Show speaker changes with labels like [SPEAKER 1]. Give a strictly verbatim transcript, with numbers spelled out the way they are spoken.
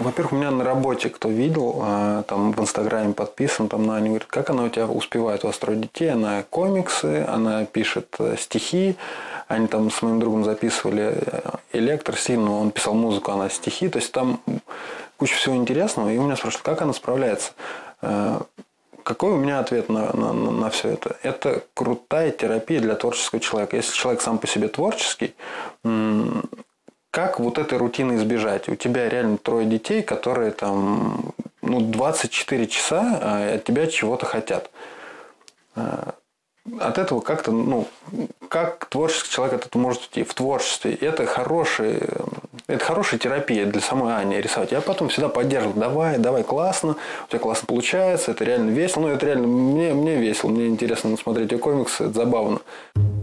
[SPEAKER 1] Во-первых, у меня на работе, кто видел, там в Инстаграме подписан, там Аня говорит, как она у тебя успевает устроить детей? Она комиксы, она пишет стихи. Они там с моим другом записывали электро сильно, он писал музыку, она стихи. То есть там куча всего интересного. И у меня спрашивают, как она справляется? Какой у меня ответ на, на, на все это? Это крутая терапия для творческого человека. Если человек сам по себе творческий, как вот этой рутины избежать? У тебя реально трое детей, которые там ну, двадцать четыре часа от тебя чего-то хотят. От этого как-то, ну, как творческий человек от этого может уйти? В творчестве. Это хороший, это хорошая терапия для самой Ани рисовать. Я потом всегда поддерживал. Давай, давай, классно. У тебя классно получается. Это реально весело. Ну, это реально мне, мне весело. Мне интересно смотреть и комиксы. Это забавно.